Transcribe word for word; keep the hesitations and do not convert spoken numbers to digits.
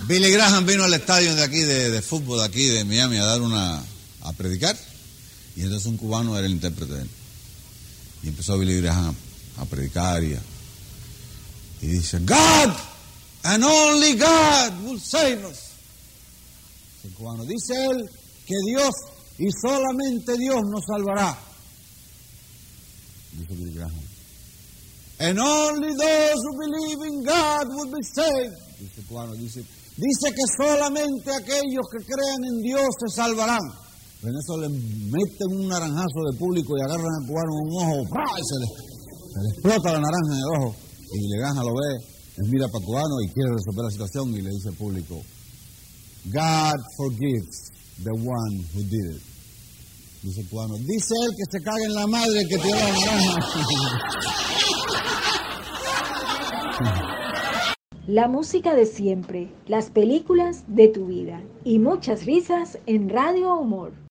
Billy Graham vino al estadio de aquí, de, de fútbol de aquí, de Miami, a dar una, a predicar. Y entonces un cubano era el intérprete de él. Y empezó Billy Graham a, a predicar y, a, y dice, God and only God will save us. El cubano dice él que Dios y solamente Dios nos salvará. Dice Billy Graham. And only those who believe in God will be saved. Dice el cubano, dice, dice que solamente aquellos que crean en Dios se salvarán. En eso le meten un naranjazo de público y agarran al cubano un ojo, y se le, se le explota la naranja en el ojo. Y Billy Graham lo ve, él mira para el cubano y quiere resolver la situación y le dice al público, God forgives the one who did it. Dice el cubano, dice él que se cague en la madre que tiró la naranja. La música de siempre, las películas de tu vida y muchas risas en Radio Humor.